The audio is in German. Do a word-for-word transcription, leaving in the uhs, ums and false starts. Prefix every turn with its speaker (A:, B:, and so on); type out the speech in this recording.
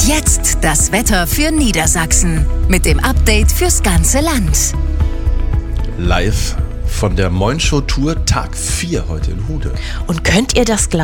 A: Jetzt das Wetter für Niedersachsen mit dem Update fürs ganze Land.
B: Live von der Moin Show Tour Tag vier heute in Hude.
C: Und könnt ihr das glauben?